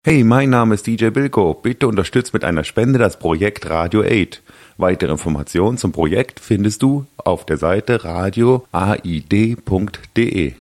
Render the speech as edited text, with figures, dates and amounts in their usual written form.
Hey, mein Name ist DJ Bilko. Bitte unterstützt mit einer Spende das Projekt Radio 8. Weitere Informationen zum Projekt findest du auf der Seite radioaid.de.